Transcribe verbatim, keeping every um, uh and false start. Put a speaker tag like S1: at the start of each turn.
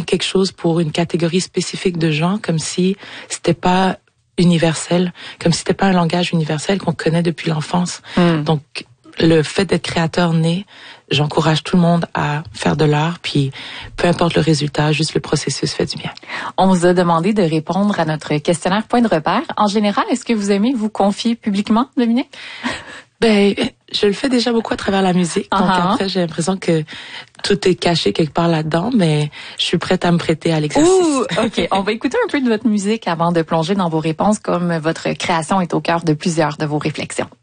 S1: quelque chose pour une catégorie spécifique de gens, comme si c'était pas universel, comme si c'était pas un langage universel qu'on connaît depuis l'enfance. Mm. Donc, le fait d'être créateur né, j'encourage tout le monde à faire de l'art, puis peu importe le résultat, juste le processus fait du bien.
S2: On vous a demandé de répondre à notre questionnaire point de repère. En général, est-ce que vous aimez vous confier publiquement, Dominique?
S1: Ben, je le fais déjà beaucoup à travers la musique. Donc uh-huh. après, j'ai l'impression que tout est caché quelque part là-dedans, mais je suis prête à me prêter à l'exercice.
S2: Ouh, OK. On va écouter un peu de votre musique avant de plonger dans vos réponses, comme votre création est au cœur de plusieurs de vos réflexions.